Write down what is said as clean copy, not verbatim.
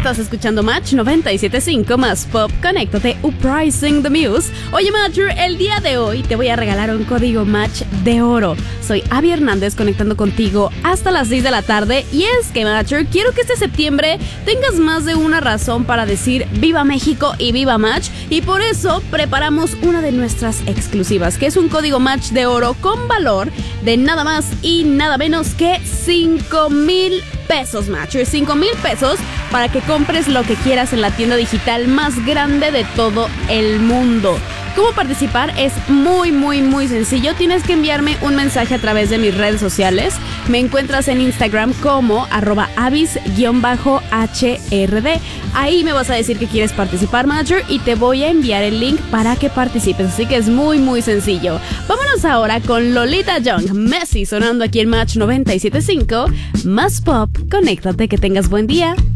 Estás escuchando Match 97.5 más Pop. Conéctate, Uprising the Muse. Oye, Matcher, el día de hoy te voy a regalar un código Match de oro. Soy Abby Hernández conectando contigo hasta las 6 de la tarde. Y es que, Matcher, quiero que este septiembre tengas más de una razón para decir Viva México y Viva Match. Y por eso preparamos una de nuestras exclusivas, que es un código Match de oro con valor de nada más y nada menos que 5,000 pesos, Matcher. 5,000 pesos para que compres lo que quieras en la tienda digital más grande de todo el mundo. ¿Cómo participar? Es muy sencillo. Tienes que enviarme un mensaje a través de mis redes sociales. Me encuentras en Instagram como @avis_HRD. Ahí me vas a decir que quieres participar, Matcher, y te voy a enviar el link para que participes. Así que es muy sencillo. Vámonos ahora con Lolita Young, Messi, sonando aquí en Match 97.5. Más Pop. Conéctate, que tengas buen día.